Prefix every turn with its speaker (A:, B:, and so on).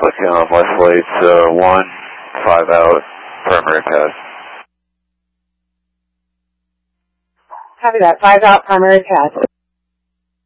A: looking on my flights, 1, 5 out, primary pass.
B: Copy that, 5 out, primary pass.